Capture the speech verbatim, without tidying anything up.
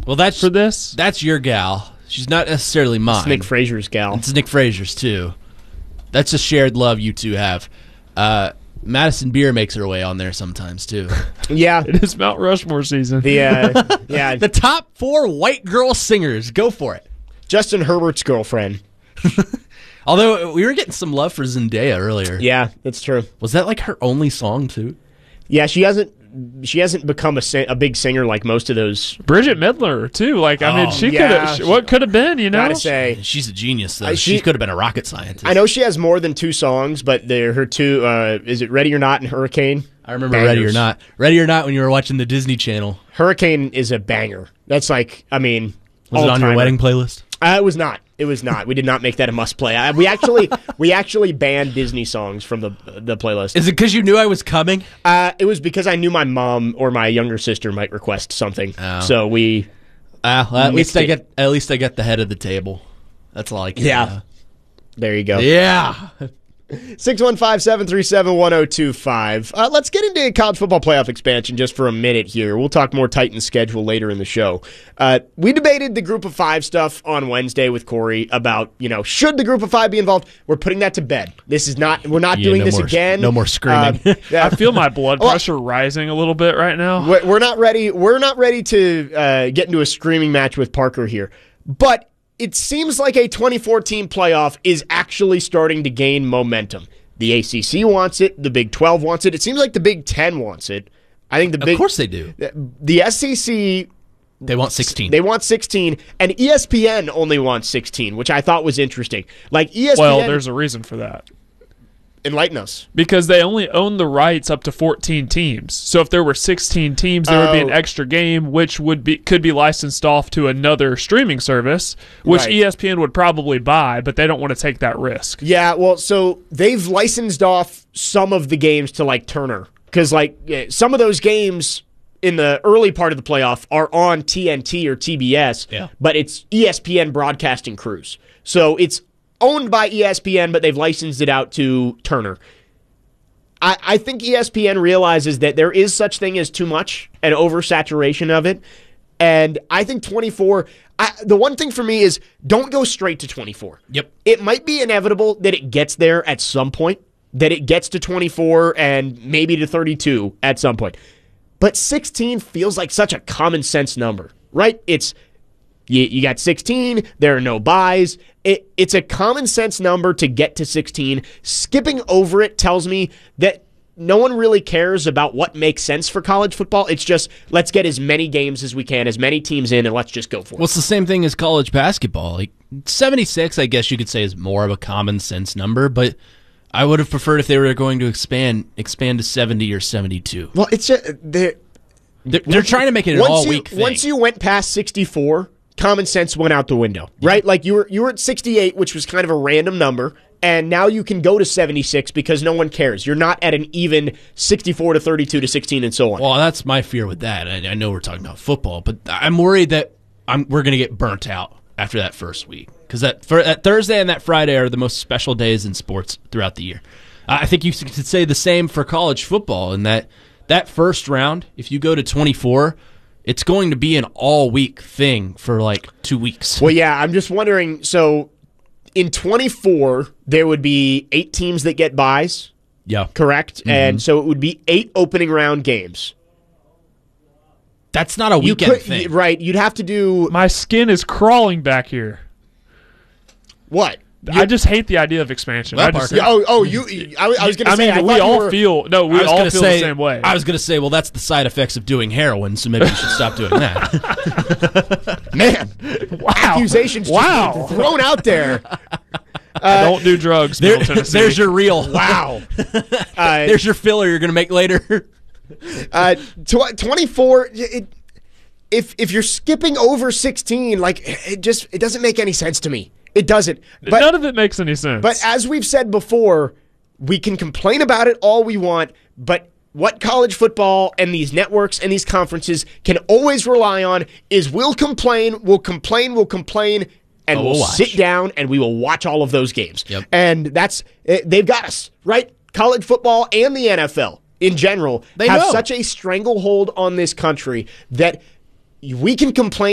Well, that's for this. That's your gal. She's not necessarily mine. It's Nick Fraser's gal. It's Nick Fraser's too. That's a shared love you two have. Uh, Madison Beer makes her way on there sometimes too. Yeah, it is Mount Rushmore season. The uh, yeah, the top four white girl singers. Go for it. Justin Herbert's girlfriend. Although we were getting some love for Zendaya earlier. Yeah, that's true. Was that like her only song too? Yeah, she hasn't. She hasn't become a, sing- a big singer like most of those. Bridget Midler too. Like I mean, Oh, she yeah. could have. What could have been? You know, Gotta say, she's a genius though. Uh, she, she- could have been a rocket scientist. I know she has more than two songs, but they're her two. Uh, is it "Ready or Not" and "Hurricane"? I remember Bangers. Ready or Not. Ready or Not when you were watching the Disney Channel. "Hurricane" is a banger. That's like, I mean, Was it on your all-timer. wedding playlist? Uh, it was not. It was not. We did not make that a must play. I, we actually we actually banned Disney songs from the the playlist. Is it because you knew I was coming? Uh, it was because I knew my mom or my younger sister might request something. Oh. So we. Uh, well, at least I Mixed it. get at least I get the head of the table. That's all I can. Yeah. Uh, There you go. yeah. six one five, seven three seven, one zero two five. Uh, let's get into college football playoff expansion just for a minute here. We'll talk more Titans schedule later in the show. Uh, we debated the group of five stuff on Wednesday with Corey about, you know, should the group of five be involved? We're putting that to bed. This is not, we're not Yeah, doing no this more- again. no more screaming. Um, yeah, I feel my blood Well- pressure rising a little bit right now. we're we're not ready. We're not ready to uh, get into a screaming match with Parker here. But it seems like a twenty fourteen playoff is actually starting to gain momentum. The A C C wants it. The Big twelve wants it. It seems like the Big ten wants it. I think the Of Big course they do. the S E C They want sixteen. they want sixteen, and E S P N only wants sixteen, which I thought was interesting. Like E S P N, Well, there's a reason for that. enlighten us. Because they only own the rights up to fourteen teams. So if there were sixteen teams, there would be an Oh. extra game, which would be could be licensed off to another streaming service, which Right. E S P N would probably buy, but they don't want to take that risk. Yeah, well, so they've licensed off some of the games to like Turner because like eh, some of those games in the early part of the playoff are on T N T or T B S, Yeah. but it's E S P N broadcasting crews, so it's owned by E S P N, but they've licensed it out to Turner. I, I think E S P N realizes that there is such thing as too much and oversaturation of it. And I think twenty-four, I, the one thing for me is don't go straight to twenty-four. Yep. It might be inevitable that it gets there at some point, that it gets to twenty-four and maybe to thirty-two at some point. But sixteen feels like such a common sense number, right? It's you, you got sixteen, there are no buys. It, it's a common sense number to get to sixteen. Skipping over it tells me that no one really cares about what makes sense for college football. It's just, let's get as many games as we can, as many teams in, and let's just go for it. Well, it's the same thing as college basketball. Like seventy-six, I guess you could say is more of a common sense number, but I would have preferred if they were going to expand expand to seventy or seventy-two. Well, it's just, they're, They're, they're trying to make it an once all you, week thing. Once you went past sixty-four, common sense went out the window, right? Like you were you were at sixty-eight, which was kind of a random number, and now you can go to seventy-six because no one cares. You're not at an even sixty-four to thirty-two to sixteen and so on. Well, that's my fear with that. I, I know we're talking about football, but I'm worried that I'm, we're going to get burnt out after that first week because that, for, that Thursday and that Friday are the most special days in sports throughout the year. Uh, I think you could say the same for college football in that that first round, if you go to twenty-four, it's going to be an all-week thing for like two weeks. Well, yeah, I'm just wondering. So in twenty-four, there would be eight teams that get buys, Yeah. correct? Mm-hmm. And so it would be eight opening round games. That's not a You weekend could, thing. right? You'd have to do My skin is crawling back here. what? I just hate the idea of expansion. Well, I just, Parker- Yeah, oh, oh, you. I, I was going to I say. mean, I we thought you all were- feel no, we I was all gonna feel say, the same way. I was going to say, well, that's the side effects of doing heroin, so maybe you should stop doing that. Man, wow, accusations just wow. thrown out there. Don't do drugs, There- Middle Tennessee. there's your reel. Wow. Uh, There's your filler you're going to make later. uh, tw- twenty-four. It, if if you're skipping over sixteen, like it just it doesn't make any sense to me. It doesn't. But None of it makes any sense. but as we've said before, we can complain about it all we want, but what college football and these networks and these conferences can always rely on is we'll complain, we'll complain, we'll complain, and Oh, we'll we'll watch. sit down and we will watch all of those games. Yep. And that's eh, they've got us, right? College football and the N F L in general They have know. such a stranglehold on this country that we can complain